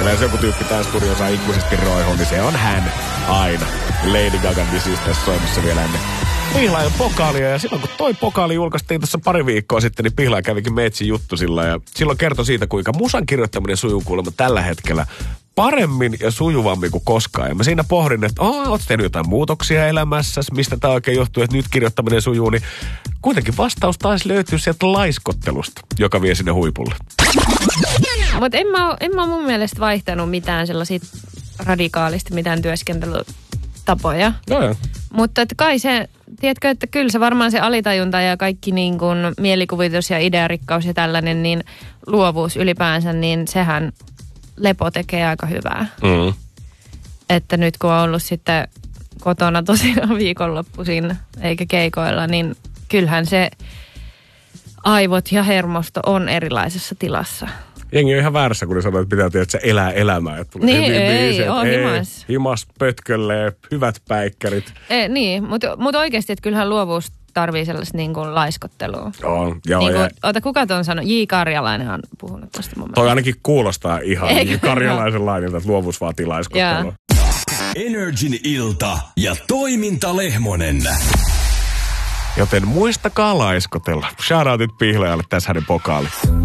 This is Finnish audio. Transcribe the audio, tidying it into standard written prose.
Ja jos joku tyyppi tää studiossa ikuisesti roihuu, niin se on hän aina. Lady Gagan Disease tässä soimassa vielä ennen Pihlaajan pokaalia. Ja silloin kun toi pokaali julkaistiin tässä pari viikkoa sitten, niin Pihlaaja kävikin Meitsin juttu sillä. Ja silloin kertoi siitä, kuinka musan kirjoittaminen sujuu kuulemma tällä hetkellä paremmin ja sujuvammin kuin koskaan. Ja mä siinä pohdin, että ootko tehnyt jotain muutoksia elämässäsi, mistä tää oikein johtuu, että nyt kirjoittaminen sujuu, niin kuitenkin vastaus taisi löytyä sieltä laiskottelusta, joka vie sinne huipulle. Mutta en mä mun mielestä vaihtanut mitään sellaisia radikaalisti, mitään työskentelytapoja. Joo. Mutta kai se, tiedätkö, että kyllä se varmaan se alitajunta ja kaikki niin kuin mielikuvitus ja idearikkaus ja tällainen, niin luovuus ylipäänsä, niin sehän lepo tekee aika hyvää. Mm. Että nyt kun on ollut sitten kotona tosiaan viikonloppuisin eikä keikoilla, niin kyllähän se aivot ja hermosto on erilaisessa tilassa. Jengi on ihan väärässä, kun ne sanoo, että pitää tehdä, että se elää elämää. Että niin, ei ole himas. Himas pötköllee, hyvät päikkärit. Niin, mutta oikeasti, että kyllähän luovuus tarvii sellaista niin kuin laiskottelua. On, joo. Niin kuin, kuka tuon sanoi? J. Karjalainen on puhunut tuosta mun mielestä. Toi ainakin kuulostaa ihan J. Karjalaisen lainilta, että luovuus vaatii laiskottelua. Energin ilta ja Toiminta Lehmonen. Joten muistakaa laiskotella. Shoutoutit Pihlajalle tässä hänen pokaali.